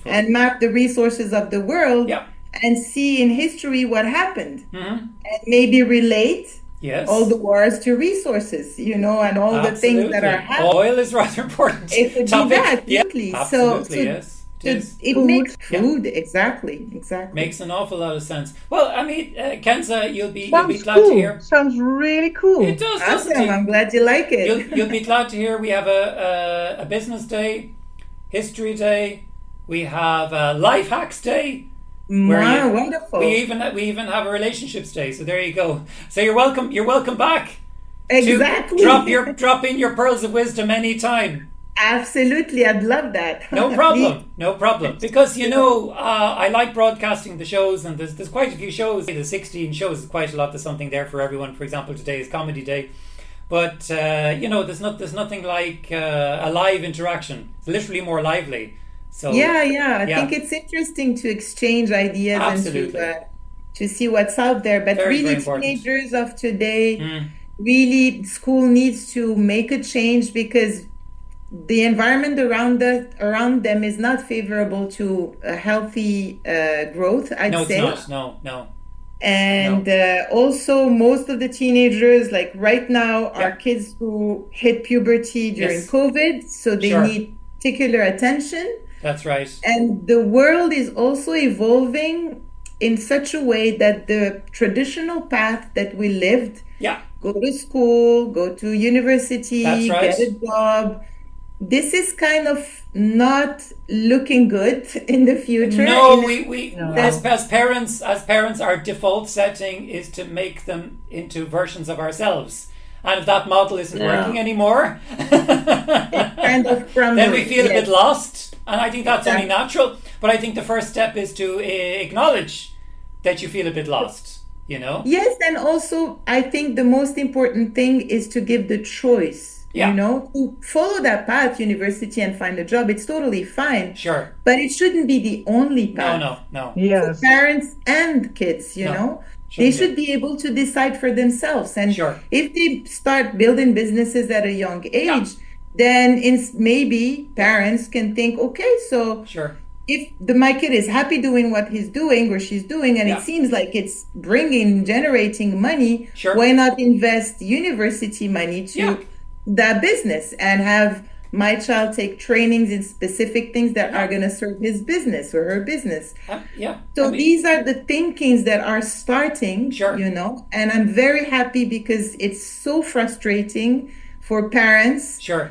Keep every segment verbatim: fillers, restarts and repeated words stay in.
wonderful. and map the resources of the world Yeah. and see in history what happened Hmm. and maybe relate all Yes. the wars to resources, you know, and all the things that are Absolutely. happening. Oil is rather important It could be topic. that, Yeah. absolutely. So, Absolutely. so, Yes. It so is. it Food. makes Yeah. food exactly, exactly. Makes an awful lot of sense. Well, I mean, uh, Kenza, you'll be you'll be Sounds glad to cool. hear. Sounds really cool. It does, doesn't Awesome. it? I'm glad you like You'll it. you'll be glad to hear we have a a, a business day, history day. We have a life hacks day. Where Wow, you- wonderful. We even we even have a relationships day. So there you go. So you're welcome. You're welcome back. to Exactly. Drop your drop in your pearls of wisdom anytime. Absolutely. I'd love that. No problem. No problem. Because you know, uh, I like broadcasting the shows, and there's there's quite a few shows. The sixteen shows is quite a lot. There's something there for everyone. For example, today is comedy day. But uh, you know, there's not there's nothing like uh, a live interaction. It's literally more lively. So Yeah, yeah. I Yeah. think it's interesting to exchange ideas Absolutely. and to uh, to see what's out there. But Very, really, very important. teenagers of today, Mm. really, school needs to make a change because the environment around the around them is not favorable to a healthy uh, growth, I'd No, it's say. not. No, no. And uh, also, most of the teenagers, like right now, are Yeah. kids who hit puberty during Yes. COVID, so they Sure. need particular attention. That's right. And the world is also evolving in such a way that the traditional path that we lived, Yeah. go to school, go to university, That's right. get a job, this is kind of not looking good in the future. No, In- we, we No. as, as parents as parents our default setting is to make them into versions of ourselves. And if that model isn't Yeah. working anymore, kind of crumbling. then we feel a yes. bit lost. And I think that's only Exactly. natural. But I think the first step is to uh, acknowledge that you feel a bit lost, you know? Yes, and also I think the most important thing is to give the choice. Yeah. You know, to follow that path, university, and find a job. It's totally fine, Sure. but it shouldn't be the only No, path. no, no. Yes. Parents and kids, you No, know, they shouldn't be. should be able to decide for themselves. And Sure. if they start building businesses at a young age, Yeah. then in, maybe parents can think, okay, so Sure. if the my kid is happy doing what he's doing or she's doing, and Yeah. it seems like it's bringing, generating money, Sure. why not invest university money to Yeah. that business and have my child take trainings in specific things that Yeah. are going to serve his business or her business? Uh, yeah. So I mean, these are the thinkings that are starting, Sure. you know, and I'm very happy because it's so frustrating for parents sure.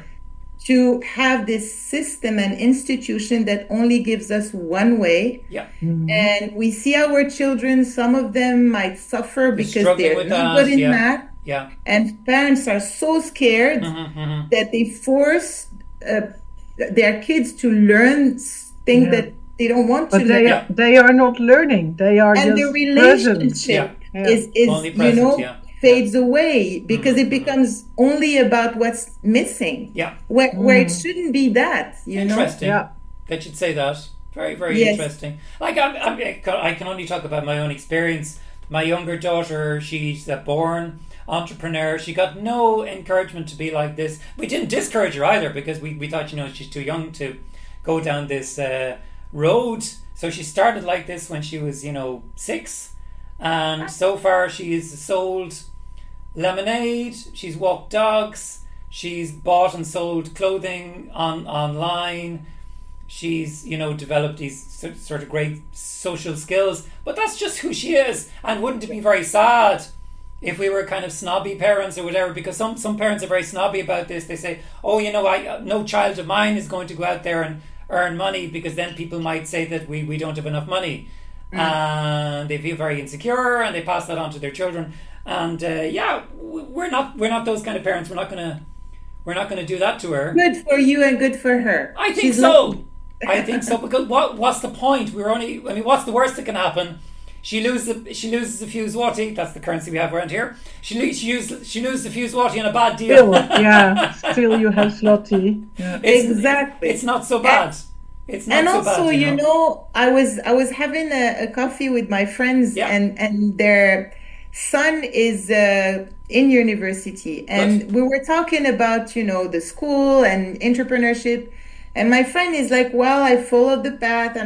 to have this system and institution that only gives us one way. Yeah. And we see our children, some of them might suffer because struggling they're with not that, good in yeah. math. Yeah. And parents are so scared Mhm, mhm. that they force uh, their kids to learn s- things Yeah. that they don't want to But they learn. Yeah. they are not learning. They are And the just present. relationship Yeah. is, is Only you present, know, yeah. fades away because it Mhm, becomes only about what's missing. Yeah. Where, where it shouldn't be that, you know? Interesting. Yeah. That you'd say that. Very, very Yes. interesting. Like I'm, I'm, I can only talk about my own experience. My younger daughter, she's a born entrepreneur. She got no encouragement to be like this. We didn't discourage her either because we, we thought, you know, she's too young to go down this uh, road. So she started like this when she was, you know, six. And so far she's sold lemonade, she's walked dogs, she's bought and sold clothing on online. She's, you know, developed these so- sort of great social skills, but that's just who she is. And wouldn't it be very sad if we were kind of snobby parents or whatever? Because some some parents are very snobby about this. They say, "Oh, you know, I no child of mine is going to go out there and earn money because then people might say that we we don't have enough money," and they feel very insecure and they pass that on to their children. And uh, yeah, w- we're not we're not those kind of parents. We're not gonna we're not gonna do that to her. Good for you and good for her. I think She's so. lucky. I think so because what what's the point? We're only. I mean, what's the worst that can happen? She loses. She loses a few zloty. That's the currency we have around here. She lo- she uses she loses a few zloty on a bad deal. Still, yeah. Still, you have zloty. Yeah. It's, Exactly. It's not so bad. It's not And so also, bad. you know, I was I was having a, a coffee with my friends, Yeah. and and their son is uh, in university, and Good. we were talking about, you know, the school and entrepreneurship, and my friend is like, well, I followed the path.